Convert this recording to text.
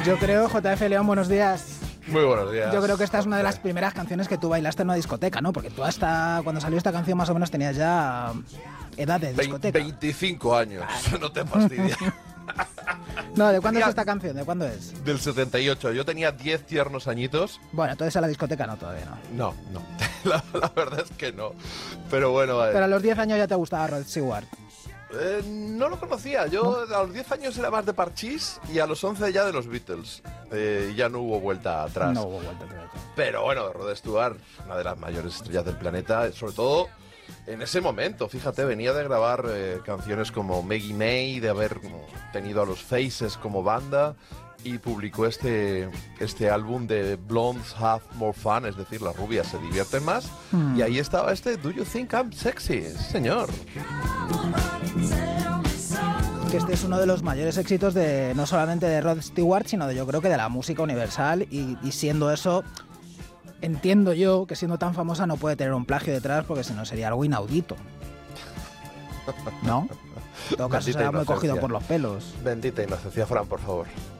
Yo creo, JF León, buenos días. Muy buenos días. Yo creo que esta es una de las primeras canciones que tú bailaste en una discoteca, ¿no? Porque tú hasta cuando salió esta canción más o menos tenías ya edad de discoteca. 25 años, no te fastidies. No, ¿de cuándo es esta canción? ¿De cuándo es? Del 78, yo tenía 10 tiernos añitos. Bueno, entonces a la discoteca no, todavía no. No, la verdad es que no. Pero bueno, Pero a los 10 años ya te gustaba Rod Stewart. No lo conocía, yo a los 10 años era más de Parchís y a los 11 ya de los Beatles. Ya no hubo vuelta atrás. No hubo vuelta atrás. Pero bueno, Rod Stewart, una de las mayores estrellas del planeta, sobre todo en ese momento. Fíjate, venía de grabar canciones como Maggie May, de haber tenido a los Faces como banda, y publicó este álbum de Blondes Have More Fun, es decir, las rubias se divierten más. Y ahí estaba Do You Think I'm Sexy? Sí, señor. Que este es uno de los mayores éxitos de no solamente de Rod Stewart, sino de, yo creo que de la música universal, y siendo eso, entiendo yo que siendo tan famosa no puede tener un plagio detrás, porque si no sería algo inaudito, ¿no? En todo caso será muy cogido por los pelos. Bendita inocencia, Fran, por favor.